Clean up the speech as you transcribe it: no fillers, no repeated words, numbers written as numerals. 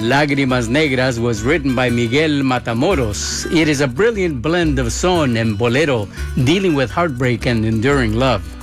Lágrimas Negras was written by Miguel Matamoros. It is a brilliant blend of son and bolero, dealing with heartbreak and enduring love.